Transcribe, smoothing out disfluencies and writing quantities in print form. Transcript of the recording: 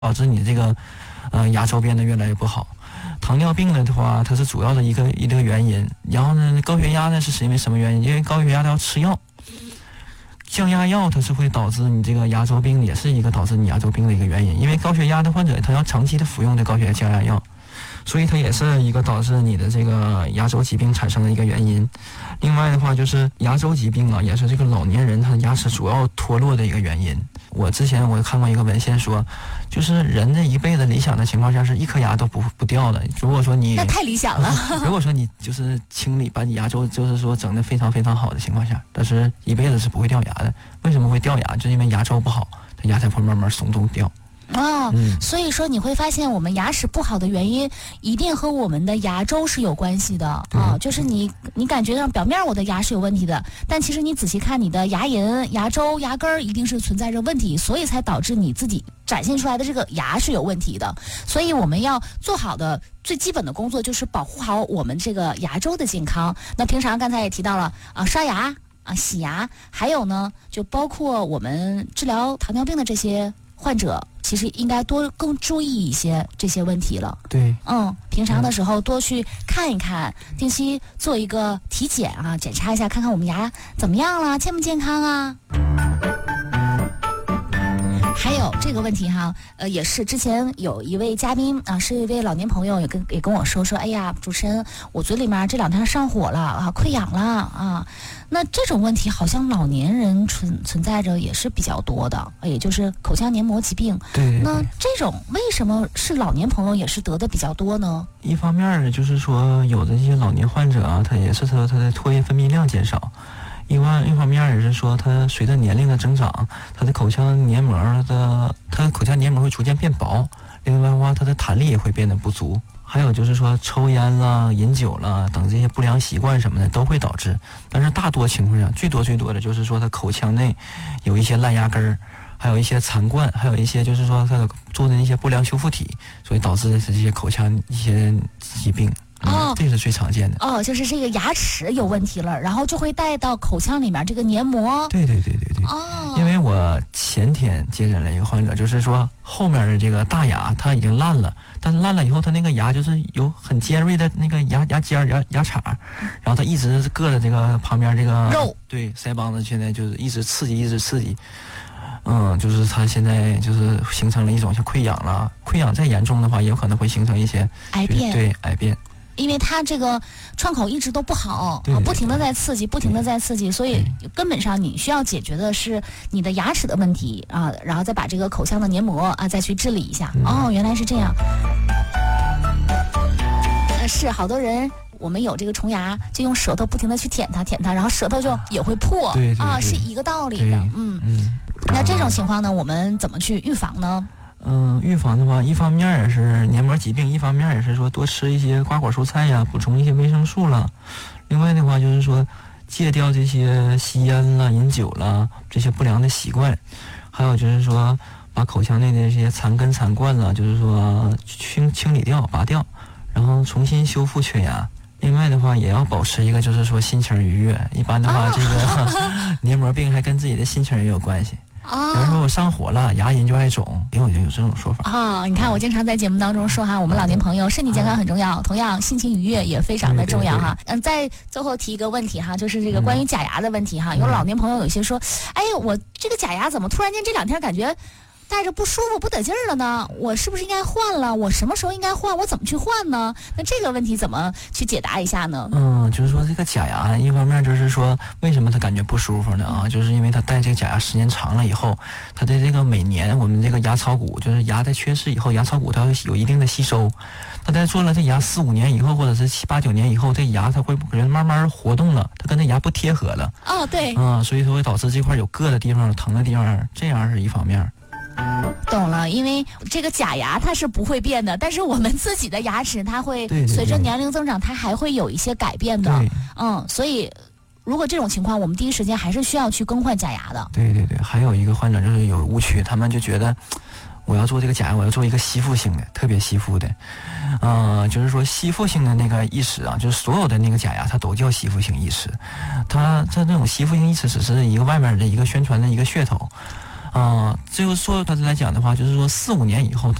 导致你这个牙周变得越来越不好。糖尿病的话，它是主要的一个原因。然后呢，高血压呢是因为什么原因？因为高血压它要吃药，降压药它是会导致你这个牙周病，也是一个导致你牙周病的一个原因。因为高血压的患者他要长期的服用的高血压降压药，所以它也是一个导致你的这个牙周疾病产生的一个原因。另外的话，就是牙周疾病啊，也是这个老年人他的牙齿主要脱落的一个原因。之前我看过一个文献说，就是人这一辈子理想的情况下是一颗牙都不掉的。如果说你那太理想了， 如果说你就是清理把你牙周就是说整得非常非常好的情况下，但是一辈子是不会掉牙的。为什么会掉牙？就是因为牙周不好，它牙才会慢慢松动掉。 所以说你会发现我们牙齿不好的原因一定和我们的牙周是有关系的啊。就是你感觉上表面我的牙是有问题的，但其实你仔细看你的牙龈、牙周、牙根一定是存在着问题，所以才导致你自己展现出来的这个牙是有问题的。所以我们要做好的最基本的工作就是保护好我们这个牙周的健康。那平常刚才也提到了刷牙洗牙，还有呢就包括我们治疗糖尿病的这些患者，其实应该更注意一些这些问题了。 对， 平常的时候多去看一看，定期做一个体检检查一下，看看我们牙怎么样了，健不健康啊。还有这个问题也是之前有一位嘉宾是一位老年朋友也跟我说，哎呀，主持人，我嘴里面这2天上火了溃疡了那这种问题好像老年人存在着也是比较多的，也就是口腔黏膜疾病。 对。 那这种为什么是老年朋友也是得的比较多呢？ 一方面就是说，有的这些老年患者他也是他的唾液分泌量减少。一方面也是说，它随着年龄的增长，它的口腔黏膜会逐渐变薄。另外的话，它的弹力也会变得不足。还有就是说，抽烟啦、饮酒啦等这些不良习惯什么的都会导致。但是大多情况下，最多的就是说，它口腔内有一些烂牙根儿，还有一些残冠，还有一些就是说它做的一些不良修复体，所以导致的是这些口腔一些疾病。这是最常见的。 就是这个牙齿有问题了，然后就会带到口腔里面这个黏膜。 对。因为我前天接诊了一个患者，就是说后面的这个大牙它已经烂了，但是烂了以后，它那个牙就是有很尖锐的那个牙尖牙齿，然后它一直硌着这个旁边这个肉， 对，腮帮子现在就是一直刺激。就是它现在就是形成了一种像溃疡了，溃疡再严重的话，也有可能会形成一些癌变。 对，癌变。 因为它这个创口一直都不好， 对， 不停的在刺激，所以根本上你需要解决的是你的牙齿的问题然后再把这个口腔的黏膜再去治理一下。原来是这样。是好多人我们有这个虫牙，就用舌头不停的去舔它，然后舌头就也会破。 对， 是一个道理的。那这种情况呢，我们怎么去预防呢？ 预防的话，一方面也是黏膜疾病，一方面也是说多吃一些瓜果蔬菜呀，补充一些维生素了。另外的话，就是说戒掉这些吸烟啦、饮酒啦这些不良的习惯，还有就是说把口腔内的这些残根残冠啦，就是说清理掉、拔掉，然后重新修复缺牙。另外的话，也要保持一个就是说心情愉悦。一般的话，这个黏膜病还跟自己的心情也有关系。比如说我上火了，牙龈就爱肿，有这种说法你看我经常在节目当中说我们老年朋友身体健康很重要，同样心情愉悦也非常的重要再最后提一个问题就是这个关于假牙的问题有老年朋友有些说，我这个假牙怎么突然间这2天感觉戴着不舒服不得劲儿了呢？我是不是应该换了？我什么时候应该换？我怎么去换呢？那这个问题怎么去解答一下呢？ 就是说这个假牙，一方面就是说为什么他感觉不舒服呢？就是因为他戴这个假牙时间长了以后，他的这个每年我们这个牙槽骨，就是牙在缺失以后，牙槽骨它会有一定的吸收。他在做了这牙4、5年以后，或者是7、8、9年以后，这牙它会慢慢活动了，它跟这牙不贴合了。 对。 所以说会导致这块有硌的地方、疼的地方，这样是一方面。 懂了，因为这个假牙它是不会变的，但是我们自己的牙齿它会随着年龄增长，它还会有一些改变的。所以如果这种情况，我们第一时间还是需要去更换假牙的。 对，还有一个患者就是有误区，他们就觉得我要做这个假牙，我要做一个吸附性的，特别吸附的。就是说吸附性的那个义齿就是所有的那个假牙它都叫吸附性义齿，它这种吸附性义齿只是一个外面的一个宣传的一个噱头。 最后说它来讲的话，就是说4、5年以后。